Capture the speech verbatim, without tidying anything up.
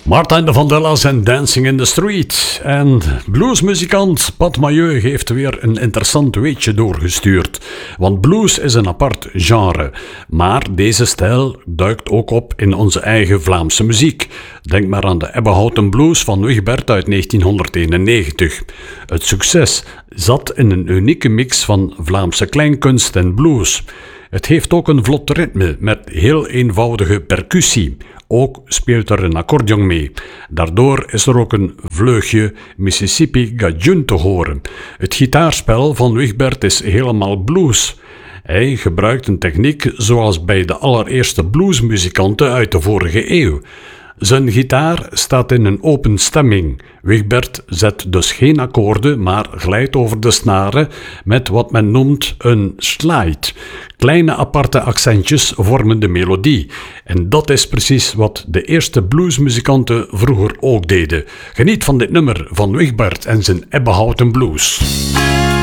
Martin de Vandellas en Dancing in the Street. En bluesmuzikant Pat Mailleu heeft weer een interessant weetje doorgestuurd. Want blues is een apart genre. Maar deze stijl duikt ook op in onze eigen Vlaamse muziek. Denk maar aan de Ebbehouten Blues van Wigbert uit negentienhonderdeenennegentig. Het succes zat in een unieke mix van Vlaamse kleinkunst en blues. Het heeft ook een vlot ritme met heel eenvoudige percussie. Ook speelt er een accordeon mee. Daardoor is er ook een vleugje Mississippi Gajun te horen. Het gitaarspel van Wigbert is helemaal blues. Hij gebruikt een techniek zoals bij de allereerste bluesmuzikanten uit de vorige eeuw. Zijn gitaar staat in een open stemming. Wigbert zet dus geen akkoorden, maar glijdt over de snaren met wat men noemt een slide. Kleine aparte accentjes vormen de melodie. En dat is precies wat de eerste bluesmuzikanten vroeger ook deden. Geniet van dit nummer van Wigbert en zijn Ebbehouten Blues.